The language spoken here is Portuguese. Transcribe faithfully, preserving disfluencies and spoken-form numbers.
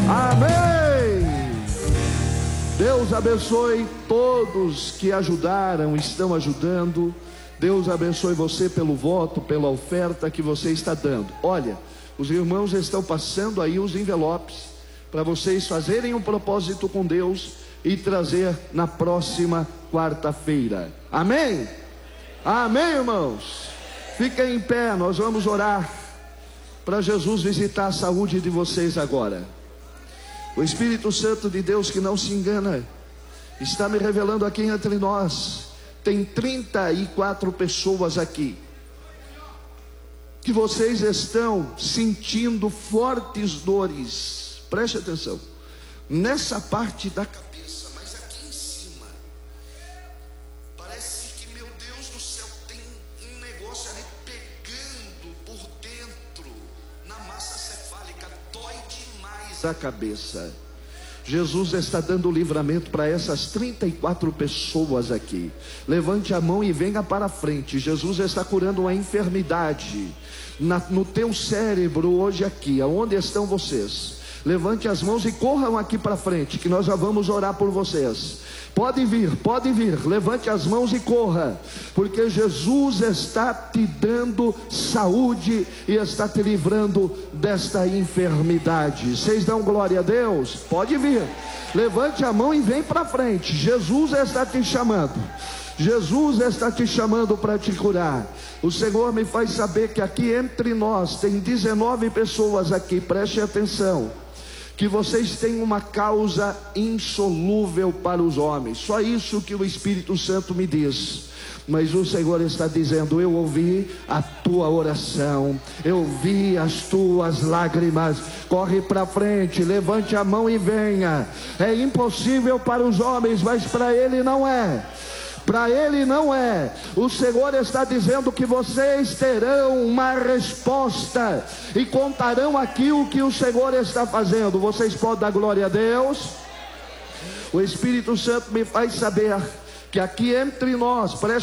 Amém. Deus abençoe todos que ajudaram, estão ajudando. Deus abençoe você pelo voto, pela oferta que você está dando. Olha, os irmãos estão passando aí os envelopes para vocês fazerem um propósito com Deus e trazer na próxima quarta-feira. Amém? Amém, irmãos? Fiquem em pé, nós vamos orar para Jesus visitar a saúde de vocês agora. O Espírito Santo de Deus, que não se engana, está me revelando aqui entre nós. Tem trinta e quatro pessoas aqui que vocês estão sentindo fortes dores. Preste atenção, nessa parte da cabeça, mas aqui em cima, parece que, meu Deus do céu, tem um negócio ali pegando por dentro, na massa cefálica, dói demais a cabeça. Jesus está dando livramento para essas trinta e quatro pessoas aqui. Levante a mão e venha para frente. Jesus está curando uma enfermidade na, no teu cérebro hoje aqui. Aonde estão vocês? Levante as mãos e corram aqui para frente, que nós já vamos orar por vocês. Pode vir, pode vir, levante as mãos e corra, porque Jesus está te dando saúde e está te livrando desta enfermidade. Vocês dão glória a Deus? Pode vir, levante a mão e vem para frente. Jesus está te chamando. Jesus está te chamando para te curar. O Senhor me faz saber que aqui entre nós tem dezenove pessoas aqui, preste atenção, que vocês têm uma causa insolúvel para os homens. Só isso que o Espírito Santo me diz. Mas o Senhor está dizendo: eu ouvi a tua oração, eu vi as tuas lágrimas. Corre para frente, levante a mão e venha. É impossível para os homens, mas para Ele não é. Para Ele não é. O Senhor está dizendo que vocês terão uma resposta e contarão aqui o que o Senhor está fazendo. Vocês podem dar glória a Deus? O Espírito Santo me faz saber que aqui entre nós, preste